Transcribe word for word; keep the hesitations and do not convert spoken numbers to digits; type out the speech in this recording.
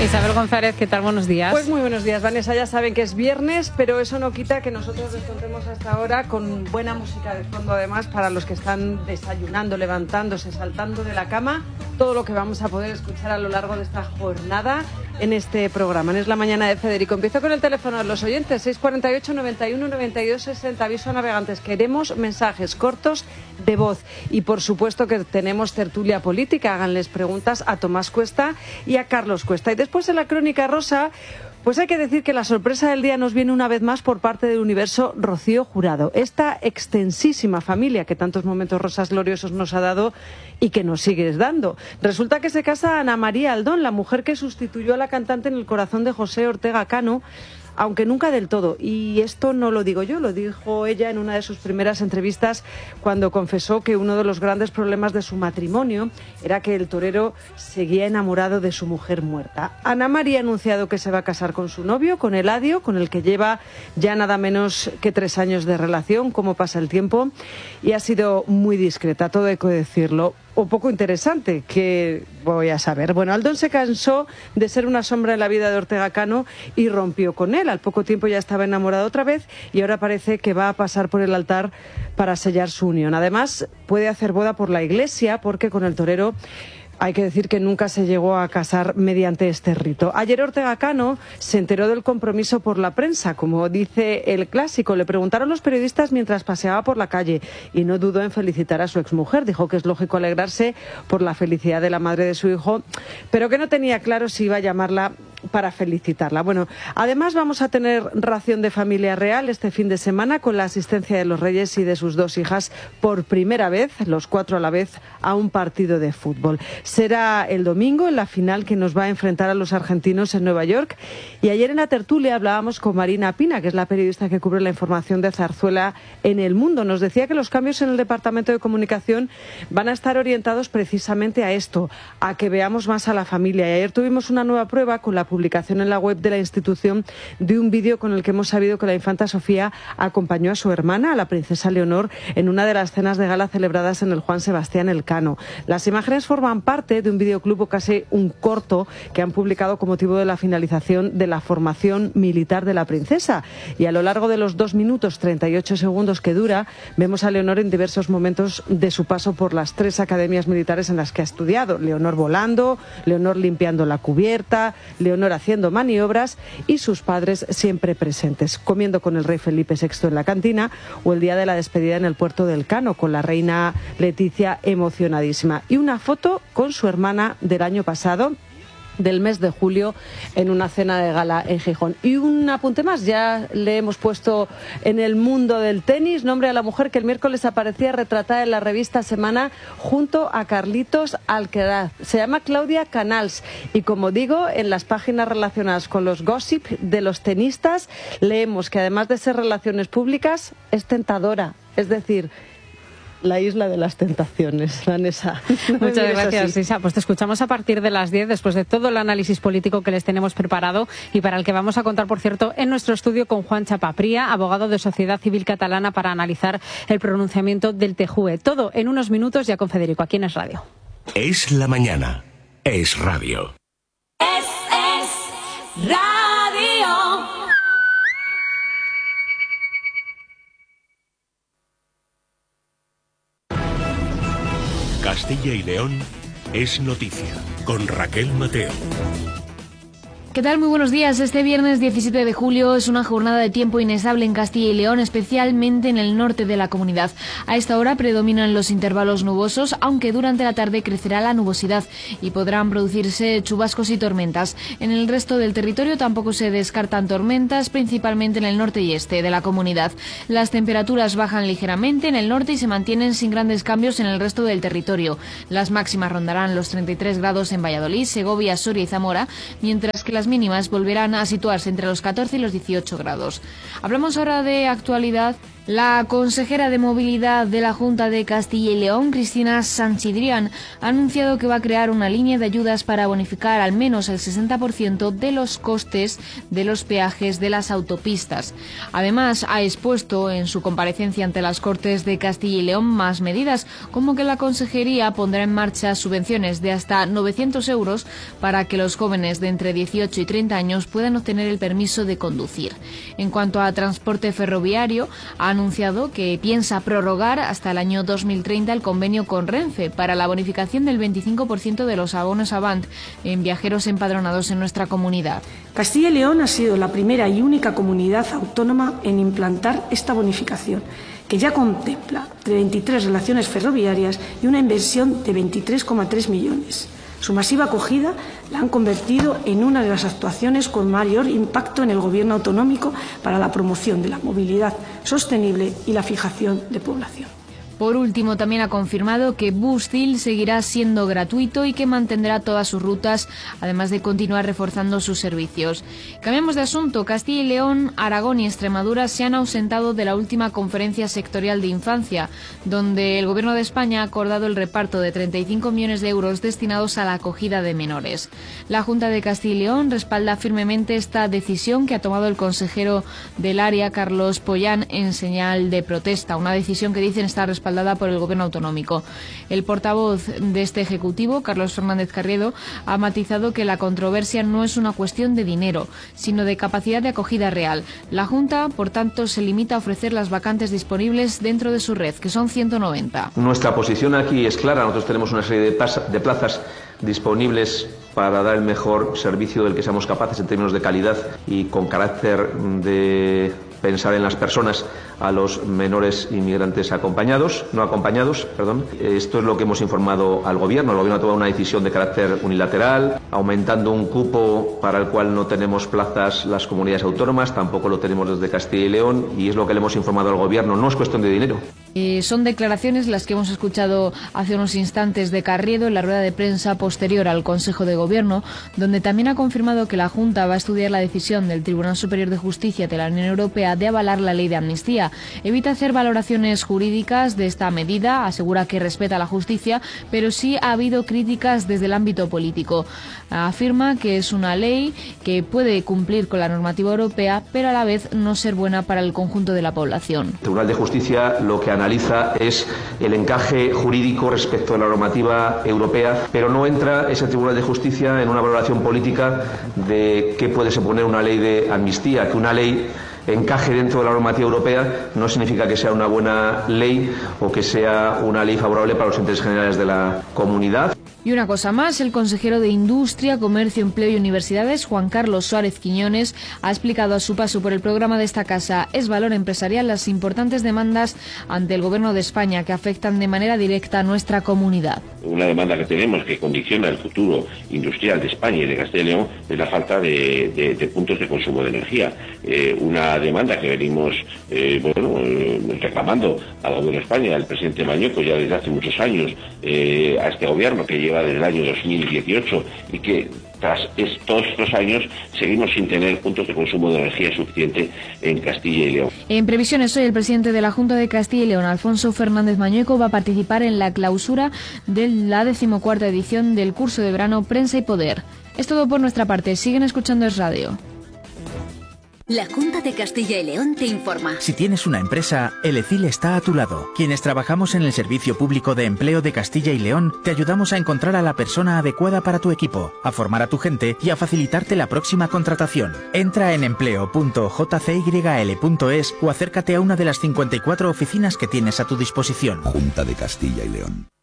Isabel González, ¿qué tal? Buenos días. Pues muy buenos días, Vanessa. Ya saben que es viernes, pero eso no quita que nosotros les contemos hasta ahora con buena música de fondo, además, para los que están desayunando, levantándose, saltando de la cama, todo lo que vamos a poder escuchar a lo largo de esta jornada en este programa. Es la mañana de Federico. Empiezo con el teléfono de los oyentes, seis cuatro ocho, noventa y uno, noventa y dos, sesenta. Aviso a navegantes, queremos mensajes cortos de voz. Y por supuesto que tenemos tertulia política. Háganles preguntas a Tomás Cuesta y a Carlos Cuesta. Y después en la crónica rosa, pues hay que decir que la sorpresa del día nos viene una vez más por parte del universo Rocío Jurado. Esta extensísima familia que tantos momentos rosas gloriosos nos ha dado y que nos sigues dando. Resulta que se casa Ana María Aldón, la mujer que sustituyó a la cantante en el corazón de José Ortega Cano, aunque nunca del todo. Y esto no lo digo yo, lo dijo ella en una de sus primeras entrevistas cuando confesó que uno de los grandes problemas de su matrimonio era que el torero seguía enamorado de su mujer muerta. Ana María ha anunciado que se va a casar con su novio, con Eladio, con el que lleva ya nada menos que tres años de relación, cómo pasa el tiempo, y ha sido muy discreta, todo hay que decirlo. O poco interesante, que voy a saber. Bueno, Aldón se cansó de ser una sombra en la vida de Ortega Cano y rompió con él. Al poco tiempo ya estaba enamorado otra vez y ahora parece que va a pasar por el altar para sellar su unión. Además, puede hacer boda por la iglesia porque con el torero hay que decir que nunca se llegó a casar mediante este rito. Ayer Ortega Cano se enteró del compromiso por la prensa, como dice el clásico. Le preguntaron los periodistas mientras paseaba por la calle y no dudó en felicitar a su exmujer. Dijo que es lógico alegrarse por la felicidad de la madre de su hijo, pero que no tenía claro si iba a llamarla para felicitarla. Bueno, además vamos a tener ración de familia real este fin de semana con la asistencia de los Reyes y de sus dos hijas por primera vez, los cuatro a la vez, a un partido de fútbol. Será el domingo en la final que nos va a enfrentar a los argentinos en Nueva York. Y ayer en la tertulia hablábamos con Marina Pina, que es la periodista que cubre la información de Zarzuela en El Mundo. Nos decía que los cambios en el Departamento de Comunicación van a estar orientados precisamente a esto, a que veamos más a la familia. Y ayer tuvimos una nueva prueba con la publicación en la web de la institución de un vídeo con el que hemos sabido que la infanta Sofía acompañó a su hermana, a la princesa Leonor, en una de las cenas de gala celebradas en el Juan Sebastián Elcano. Las imágenes forman parte de un videoclub o casi un corto que han publicado con motivo de la finalización de la formación militar de la princesa. Y a lo largo de los dos minutos treinta y ocho segundos que dura, vemos a Leonor en diversos momentos de su paso por las tres academias militares en las que ha estudiado. Leonor volando, Leonor limpiando la cubierta, Leonor haciendo maniobras y sus padres siempre presentes, comiendo con el rey Felipe sexto en la cantina o el día de la despedida en el puerto del Cano con la reina Leticia emocionadísima. Y una foto con su hermana del año pasado, del mes de julio, en una cena de gala en Gijón. Y un apunte más, ya le hemos puesto en el mundo del tenis nombre a la mujer que el miércoles aparecía retratada en la revista Semana junto a Carlitos Alcaraz. Se llama Claudia Canals y, como digo, en las páginas relacionadas con los gossip de los tenistas leemos que además de ser relaciones públicas es tentadora, es decir, la isla de las tentaciones, Vanessa. No Muchas gracias, Isa. Pues te escuchamos a partir de las diez, después de todo el análisis político que les tenemos preparado y para el que vamos a contar, por cierto, en nuestro estudio con Juan Chapapría, abogado de Sociedad Civil Catalana, para analizar el pronunciamiento del T J U E. Todo en unos minutos ya con Federico, aquí en Es Radio. Es la mañana. Es radio. Es, es radio. Castilla y León es noticia, con Raquel Mateo. ¿Qué tal? Muy buenos días. Este viernes diecisiete de julio es una jornada de tiempo inestable en Castilla y León, especialmente en el norte de la comunidad. A esta hora predominan los intervalos nubosos, aunque durante la tarde crecerá la nubosidad y podrán producirse chubascos y tormentas. En el resto del territorio tampoco se descartan tormentas, principalmente en el norte y este de la comunidad. Las temperaturas bajan ligeramente en el norte y se mantienen sin grandes cambios en el resto del territorio. Las máximas rondarán los treinta y tres grados en Valladolid, Segovia, Soria y Zamora, mientras que las mínimas volverán a situarse entre los catorce y los dieciocho grados. Hablamos ahora de actualidad La consejera de Movilidad de la Junta de Castilla y León, Cristina Sanchidrián, ha anunciado que va a crear una línea de ayudas para bonificar al menos el sesenta por ciento de los costes de los peajes de las autopistas. Además, ha expuesto en su comparecencia ante las Cortes de Castilla y León más medidas, como que la consejería pondrá en marcha subvenciones de hasta novecientos euros para que los jóvenes de entre dieciocho y treinta años puedan obtener el permiso de conducir. En cuanto a transporte ferroviario, ha anunciado que piensa prorrogar hasta el año dos mil treinta el convenio con Renfe para la bonificación del veinticinco por ciento de los abonos Avant en viajeros empadronados en nuestra comunidad. Castilla y León ha sido la primera y única comunidad autónoma en implantar esta bonificación, que ya contempla veintitrés relaciones ferroviarias y una inversión de veintitrés coma tres millones. Su masiva acogida la han convertido en una de las actuaciones con mayor impacto en el Gobierno autonómico para la promoción de la movilidad sostenible y la fijación de población. Por último, también ha confirmado que Bustil seguirá siendo gratuito y que mantendrá todas sus rutas, además de continuar reforzando sus servicios. Cambiamos de asunto. Castilla y León, Aragón y Extremadura se han ausentado de la última conferencia sectorial de infancia, donde el Gobierno de España ha acordado el reparto de treinta y cinco millones de euros destinados a la acogida de menores. La Junta de Castilla y León respalda firmemente esta decisión que ha tomado el consejero del área, Carlos Pollán, en señal de protesta, una decisión que dicen está respaldada por el Gobierno autonómico. El portavoz de este Ejecutivo, Carlos Fernández Carriedo, ha matizado que la controversia no es una cuestión de dinero, sino de capacidad de acogida real. La Junta, por tanto, se limita a ofrecer las vacantes disponibles dentro de su red, que son ciento noventa. Nuestra posición aquí es clara. Nosotros tenemos una serie de, de plazas disponibles para dar el mejor servicio del que seamos capaces en términos de calidad y con carácter de pensar en las personas, a los menores inmigrantes acompañados, no acompañados, perdón. Esto es lo que hemos informado al Gobierno. El Gobierno ha tomado una decisión de carácter unilateral, aumentando un cupo para el cual no tenemos plazas las comunidades autónomas, tampoco lo tenemos desde Castilla y León, y es lo que le hemos informado al Gobierno. No es cuestión de dinero. Eh, son declaraciones las que hemos escuchado hace unos instantes de Carriedo en la rueda de prensa posterior al Consejo de Gobierno, donde también ha confirmado que la Junta va a estudiar la decisión del Tribunal Superior de Justicia de la Unión Europea de avalar la ley de amnistía. Evita hacer valoraciones jurídicas de esta medida, asegura que respeta la justicia, pero sí ha habido críticas desde el ámbito político. Afirma que es una ley que puede cumplir con la normativa europea, pero a la vez no ser buena para el conjunto de la población. El Tribunal de Justicia lo que analiza es el encaje jurídico respecto a la normativa europea, pero no entra ese Tribunal de Justicia en una valoración política de qué puede suponer una ley de amnistía, que una ley encaje dentro de la normativa europea no significa que sea una buena ley o que sea una ley favorable para los intereses generales de la comunidad. Y una cosa más, el consejero de Industria, Comercio, Empleo y Universidades, Juan Carlos Suárez Quiñones, ha explicado a su paso por el programa de esta casa Es Valor Empresarial las importantes demandas ante el Gobierno de España que afectan de manera directa a nuestra comunidad. Una demanda que tenemos que condiciona el futuro industrial de España y de Castilla y León es la falta de, de, de puntos de consumo de energía. Eh, una demanda que venimos eh, bueno, eh, reclamando al Gobierno de España, al presidente Mañueco, ya desde hace muchos años, eh, a este Gobierno que lleva desde el año dos mil dieciocho y que tras es, todos estos años seguimos sin tener puntos de consumo de energía suficiente en Castilla y León. En previsiones, hoy el presidente de la Junta de Castilla y León, Alfonso Fernández Mañueco, va a participar en la clausura de la decimocuarta edición del curso de verano Prensa y Poder. Es todo por nuestra parte. Siguen escuchando Es Radio. La Junta de Castilla y León te informa. Si tienes una empresa, el E C I L está a tu lado. Quienes trabajamos en el Servicio Público de Empleo de Castilla y León, te ayudamos a encontrar a la persona adecuada para tu equipo, a formar a tu gente y a facilitarte la próxima contratación. Entra en empleo punto j c y l punto es o acércate a una de las cincuenta y cuatro oficinas que tienes a tu disposición. Junta de Castilla y León.